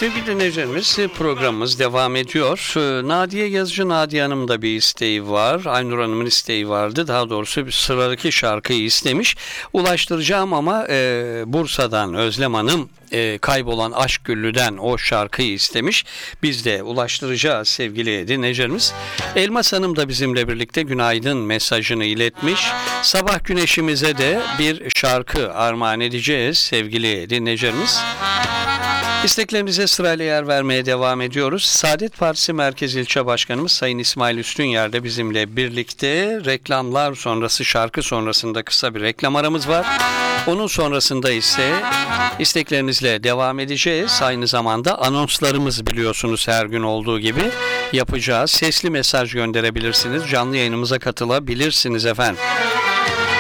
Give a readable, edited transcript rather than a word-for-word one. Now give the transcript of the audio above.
Sevgili dinleyicilerimiz, programımız devam ediyor. Nadiye Yazıcı Nadiye Hanım'ın da bir isteği var. Aynur Hanım'ın isteği vardı. Daha doğrusu bir sıradaki şarkıyı istemiş. Ulaştıracağım ama Bursa'dan Özlem Hanım Kaybolan Aşk Güllü'den o şarkıyı istemiş. Biz de ulaştıracağız sevgili dinleyicilerimiz. Elmas Hanım da bizimle birlikte günaydın mesajını iletmiş. Sabah güneşimize de bir şarkı armağan edeceğiz sevgili dinleyicilerimiz. İsteklerimize sırayla yer vermeye devam ediyoruz. Saadet Partisi Merkez İlçe Başkanımız Sayın İsmail Üstünyer de bizimle birlikte. Reklamlar sonrası, şarkı sonrasında kısa bir reklam aramız var. Onun sonrasında ise isteklerinizle devam edeceğiz. Aynı zamanda anonslarımız biliyorsunuz her gün olduğu gibi yapacağız. Sesli mesaj gönderebilirsiniz. Canlı yayınımıza katılabilirsiniz efendim.